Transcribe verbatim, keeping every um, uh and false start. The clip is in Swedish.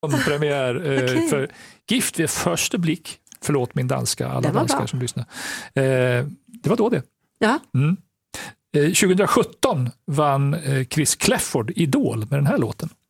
premiär eh, Okay. för Gift vid första blick. Förlåt min danska, alla Det var danskar bra. som lyssnar. Eh, det var då det. Ja. Mm. Eh, tjugohundrasjutton vann eh, Chris Clafford Idol med den här låten.